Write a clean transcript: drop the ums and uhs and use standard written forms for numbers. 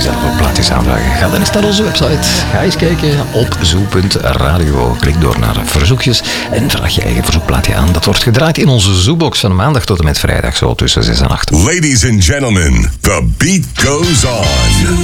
zelf ook plaatjes aanvragen? Ga dan eens naar onze website. Ga eens kijken op zoo.radio. Klik door naar verzoekjes en vraag je eigen verzoekplaatje aan. Dat wordt gedraaid in onze Zoobox van maandag tot en met vrijdag, zo tussen 6 en 8. Ladies and gentlemen, the beat goes on.